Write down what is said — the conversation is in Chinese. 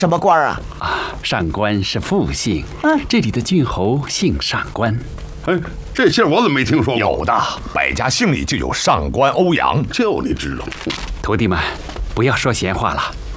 什么官啊？ 上官是复姓，这里的郡侯姓上官。 哎，这姓我怎么没听说过？ 有的，百家姓里就有上官欧阳， 就你知道。 徒弟们，不要说闲话了，